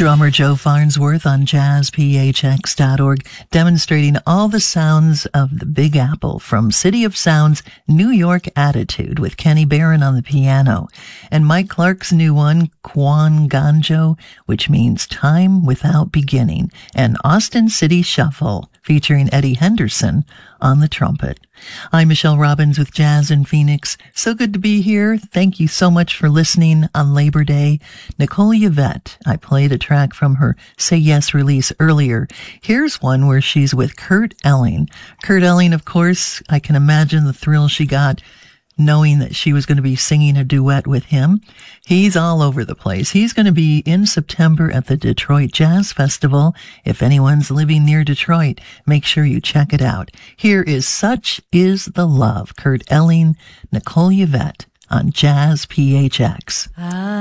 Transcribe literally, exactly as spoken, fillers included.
Drummer Joe Farnsworth on jazz p h x dot org, demonstrating all the sounds of the Big Apple from City of Sound's New York Attitude with Kenny Barron on the piano, and Mike Clark's new one, Kwan Ganjo, which means Time Without Beginning, and Austin City Shuffle, featuring Eddie Henderson on the trumpet. I'm Michelle Robbins with Jazz in Phoenix. So good to be here. Thank you so much for listening on Labor Day. Nicole Yvette, I played a track from her Say Yes release earlier. Here's one where she's with Kurt Elling. Kurt Elling, of course, I can imagine the thrill she got knowing that she was going to be singing a duet with him. He's all over the place. He's going to be in September at the Detroit Jazz Festival. If anyone's living near Detroit, make sure you check it out. Here is Such Is the Love, Kurt Elling, Nicole Yvette on Jazz P H X. Ah.